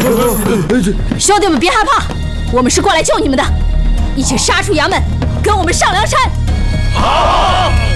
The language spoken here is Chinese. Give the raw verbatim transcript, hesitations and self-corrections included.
兄弟们别害怕，我们是过来救你们的，一起杀出衙门，跟我们上梁山。 好。